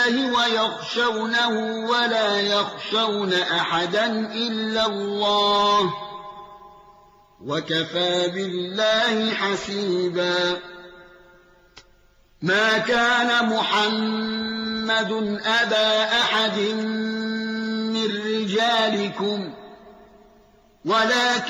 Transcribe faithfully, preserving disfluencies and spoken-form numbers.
ويخشونه ولا يخشون أحدا إلا الله وكفى بالله حسيبا ما كان محمد أبا أحد من رجالكم ولكن